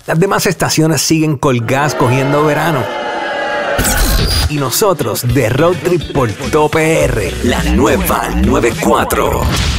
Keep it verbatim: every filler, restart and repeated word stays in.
Las demás estaciones siguen colgadas cogiendo verano. Y nosotros de Road Trip por Top R, la nueva noventa y cuatro.